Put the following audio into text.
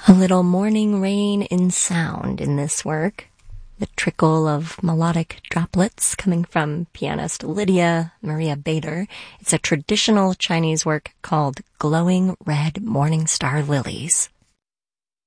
A little morning rain in sound in this work. The trickle of melodic droplets coming from pianist Lydia Maria Bader. It's a traditional Chinese work called Glowing Red Morning Star Lilies.